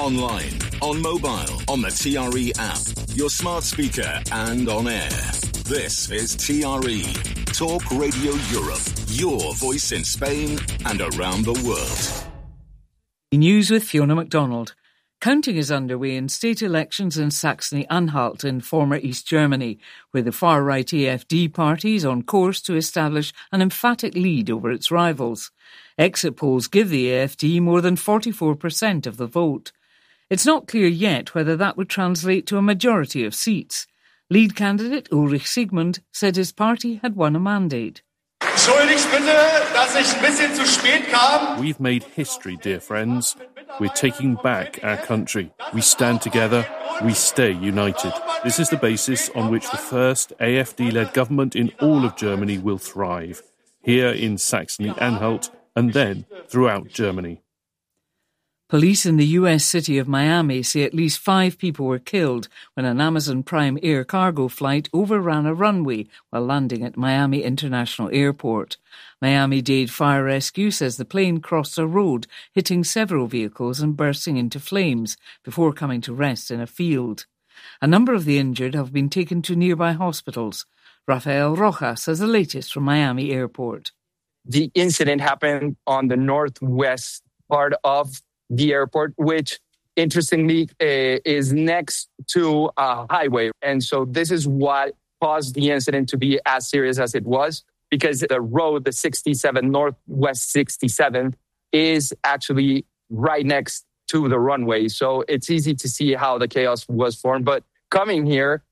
online, on mobile, on the TRE app, your smart speaker and on air. This is TRE, Talk Radio Europe, your voice in Spain and around the world. News with Fiona MacDonald. Counting is underway in state elections in Saxony-Anhalt in former East Germany, where the far-right AfD party is on course to establish an emphatic lead over its rivals. Exit polls give the AfD more than 44% of the vote. It's not clear yet whether that would translate to a majority of seats. Lead candidate Ulrich Siegmund said his party had won a mandate. We've made history, dear friends. We're taking back our country. We stand together. We stay united. This is the basis on which the first AfD-led government in all of Germany will thrive. Here in Saxony-Anhalt and then throughout Germany. Police in the US city of Miami say at least 5 people were killed when an Amazon Prime air cargo flight overran a runway while landing at Miami International Airport. Miami-Dade Fire Rescue says the plane crossed a road, hitting several vehicles and bursting into flames before coming to rest in a field. A number of the injured have been taken to nearby hospitals. Rafael Rojas has the latest from Miami Airport. The incident happened on the northwest part of the airport, which interestingly is next to a highway. And so this is what caused the incident to be as serious as it was, because the road, the 67, Northwest 67, is actually right next to the runway. So it's easy to see how the chaos was formed. But coming here,